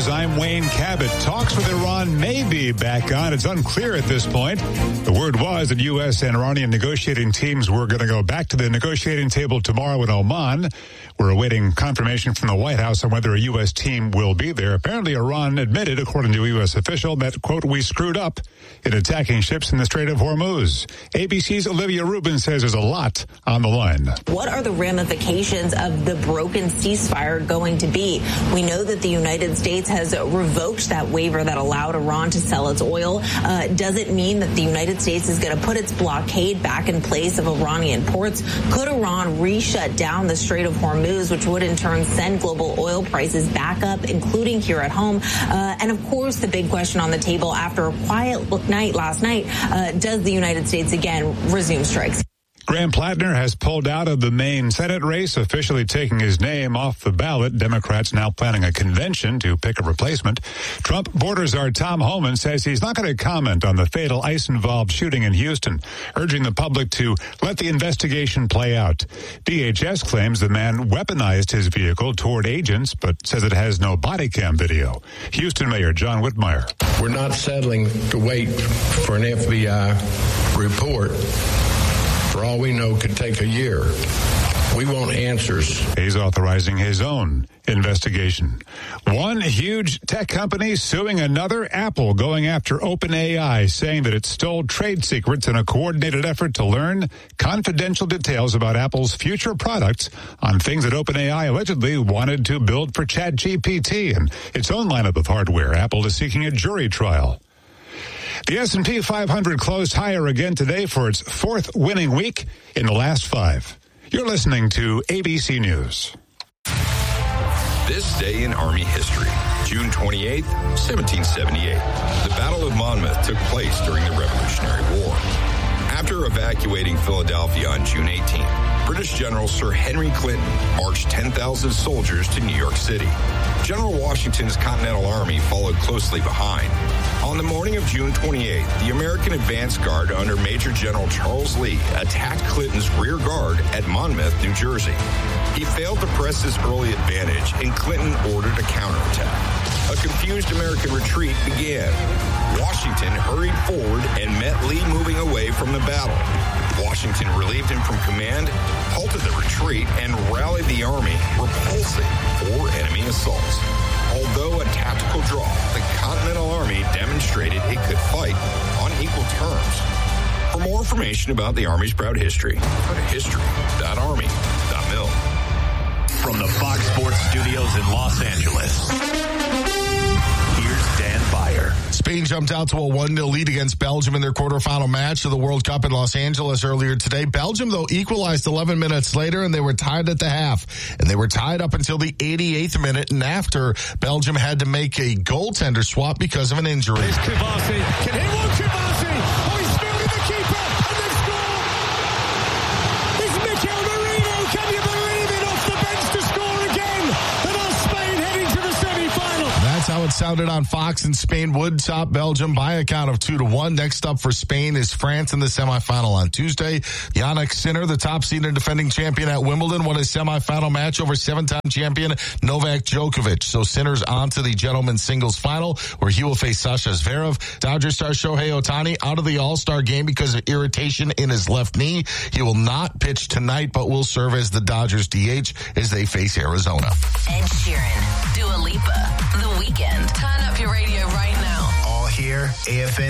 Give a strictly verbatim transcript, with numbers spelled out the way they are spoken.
News. I'm Wayne Cabot. Talks with Iran may be back on. It's unclear at this point. The word was that U S and Iranian negotiating teams were going to go back to the negotiating table tomorrow in Oman. We're awaiting confirmation from the White House on whether a U S team will be there. Apparently, Iran admitted, according to a U S official, that, quote, we screwed up in attacking ships in the Strait of Hormuz. A B C's Olivia Rubin says there's a lot on the line. What are the ramifications of the broken ceasefire going to be? We know that the United States has revoked that waiver that allowed Iran to sell its oil. Uh, does it mean that the United States is going to put its blockade back in place of Iranian ports? Could Iran re-shut down the Strait of Hormuz, which would in turn send global oil prices back up, including here at home? Uh, and of course, the big question on the table after a quiet night last night, uh, does the United States again resume strikes? Graham Plattner has pulled out of the Maine Senate race, officially taking his name off the ballot. Democrats now planning a convention to pick a replacement. Trump border czar Tom Homan says he's not going to comment on the fatal ICE-involved shooting in Houston, urging the public to let the investigation play out. D H S claims the man weaponized his vehicle toward agents, but says it has no body cam video. Houston Mayor John Whitmire. We're not settling to wait for an F B I report. For all we know, could take a year. We want answers. He's authorizing his own investigation. One huge tech company suing another, Apple, going after OpenAI, saying that it stole trade secrets in a coordinated effort to learn confidential details about Apple's future products on things that OpenAI allegedly wanted to build for ChatGPT and its own lineup of hardware. Apple is seeking a jury trial. The S and P five hundred closed higher again today for its fourth winning week in the last five. You're listening to A B C News. This day in Army history, June twenty-eighth, seventeen seventy-eight. The Battle of Monmouth took place during the Revolutionary War. After evacuating Philadelphia on June eighteenth, British General Sir Henry Clinton marched ten thousand soldiers to New York City. General Washington's Continental Army followed closely behind. On the morning of June twenty-eighth, the American advance guard under Major General Charles Lee attacked Clinton's rear guard at Monmouth, New Jersey. He failed to press his early advantage, and Clinton ordered a counterattack. A confused American retreat began. Washington hurried forward and met Lee moving away from the battle. Washington relieved him from command, halted the retreat, and rallied the army, repulsing four enemy assaults. Although a tactical draw, the Continental Army demonstrated it could fight on equal terms. For more information about the Army's proud history, go to history dot army dot mil. From the Fox Sports Studios in Los Angeles, here's Dan Byer. Spain jumped out to a one nil lead against Belgium in their quarterfinal match of the World Cup in Los Angeles earlier today. Belgium, though, equalized eleven minutes later, and they were tied at the half. And they were tied up until the eighty-eighth minute, and after, Belgium had to make a goaltender swap because of an injury. There's Kibasi. Can he walk Kibasi? Oh, he's fielding the keeper, and they've scored! It's Mikel Merino. Can you believe it? Off the bench to score again. And our Spain heading to the semi-final. That's how it sounded on Fox, and Spain would top Belgium by a count of two to one. Next up for Spain is France in the semifinal on Tuesday. Jannik Sinner, the top seed and defending champion at Wimbledon, won his semifinal match over seven-time champion Novak Djokovic. So Sinner's on to the gentlemen's singles final, where he will face Sasha Zverev. Dodgers star Shohei Ohtani out of the All-Star game because of irritation in his left knee. He will not pitch tonight, but will serve as the Dodgers D H as they face Arizona. Ed Sheeran, Dua Lipa, The Weeknd. Turn up your radio right now. All here, A F N